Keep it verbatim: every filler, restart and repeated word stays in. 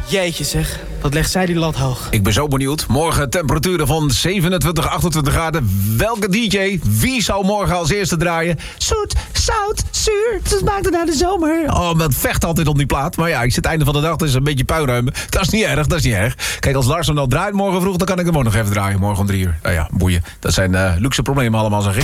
Jeetje zeg, wat legt zij die lat hoog. Ik ben zo benieuwd. Morgen temperaturen van zevenentwintig, achtentwintig graden. Welke D J? Wie zou morgen als eerste draaien? Zoet, zout, zuur. Het maakt het naar de zomer. Oh, dat vecht altijd op die plaat. Maar ja, ik zit einde van de dag, dus een beetje puinruimen. Dat is niet erg, dat is niet erg. Kijk, als Lars hem nou draait morgen vroeg, dan kan ik hem ook nog even draaien. Morgen om drie uur. Nou ja, boeien. Dat zijn uh, luxe problemen allemaal, zeg ik.